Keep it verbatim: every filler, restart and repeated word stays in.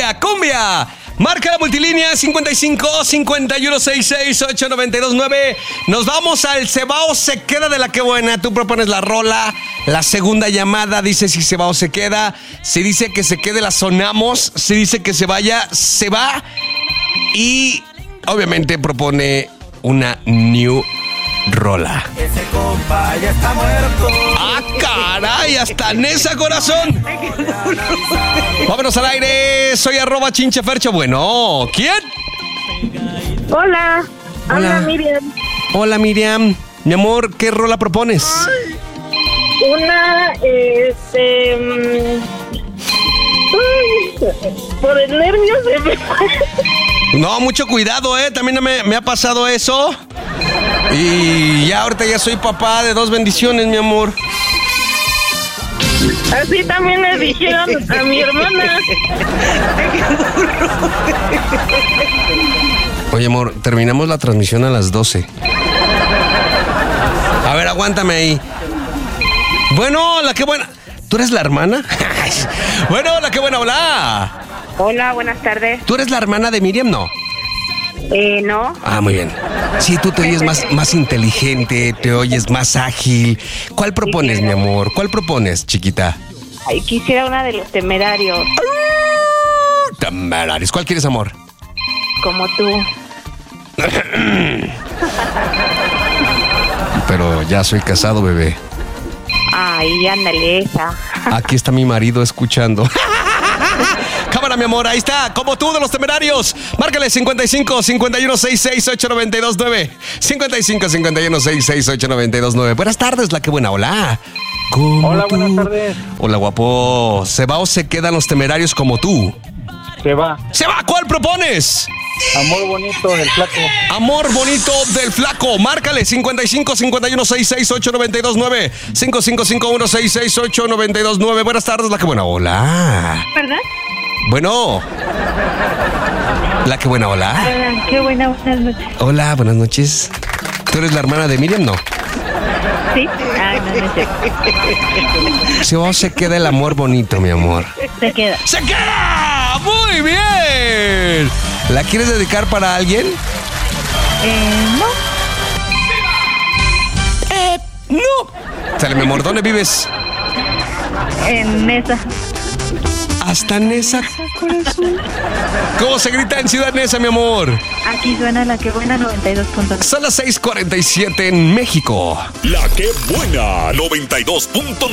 cumbia, cumbia. Marca la multilínea cincuenta y cinco cincuenta y uno sesenta y seis ocho noventa y dos nueve. Nos vamos al Cebao se queda de la que buena. Tú propones la rola. La segunda llamada dice si se va o se queda. Si dice que se quede, la sonamos. Si dice que se vaya, se va. Y obviamente propone una new rola. Ese compa ya está muerto. ¡Ah, caray! ¡Hasta Nesa, corazón! Vámonos al aire. Soy arroba chinchefercho. Bueno, ¿quién? Hola. Hola. Hola, Miriam. Hola, Miriam. Mi amor, ¿qué rola propones? Una, este... mm, ay, por el nervio se me fue. No, mucho cuidado, ¿eh? También me, me ha pasado eso. Y ya ahorita ya soy papá de dos bendiciones, mi amor. Así también le dijeron a mi hermana. Oye, amor, terminamos la transmisión a las doce. A ver, aguántame ahí. Bueno, la que buena. ¿Tú eres la hermana? Bueno, la que buena, hola. Hola, buenas tardes. ¿Tú eres la hermana de Miriam? No. Eh, no. Ah, muy bien. Sí, tú te oyes más, más inteligente, te oyes más ágil. ¿Cuál propones, mi amor? ¿Cuál propones, chiquita? Ay, quisiera una de los temerarios. Temerarios. ¿Cuál quieres, amor? Como tú. Pero ya soy casado, bebé. Ay, ándale esa. Aquí está mi marido escuchando. Cámara, mi amor, ahí está, como tú de los temerarios. Márcale cincuenta y cinco cincuenta y uno sesenta y seis ocho noventa y dos nueve. cincuenta y cinco cincuenta y uno sesenta y seis ocho noventa y dos nueve. Buenas tardes, la que buena, hola. Como Hola, tú. buenas tardes. Hola, guapo. ¿Se va o se quedan los temerarios como tú? Se va. ¡Se va! ¿Cuál propones? Amor bonito del flaco. Amor bonito del flaco. Márcale cincuenta y cinco cincuenta y uno sesenta y seis ocho noventa y dos nueve. cinco cinco cinco uno sesenta y seis ocho noventa y dos nueve. Buenas tardes, la que buena, hola. ¿Verdad? Bueno. La que buena, hola. Hola, qué buena, buenas noches. Hola, buenas noches. ¿Tú eres la hermana de Miriam? No. ¿Sí? Ay, no, no sé. Se va o se queda el amor bonito, mi amor. Se queda. ¡Se queda! ¡Muy bien! ¿La quieres dedicar para alguien? Eh, no. Eh, no. Sale, mi amor, ¿dónde vives? En esa. Hasta Nesa, corazón. ¿Cómo se grita en Ciudad Neza, mi amor? Aquí suena la que buena noventa y dos punto nueve. Son las seis cuarenta y siete en México. La que buena noventa y dos punto nueve.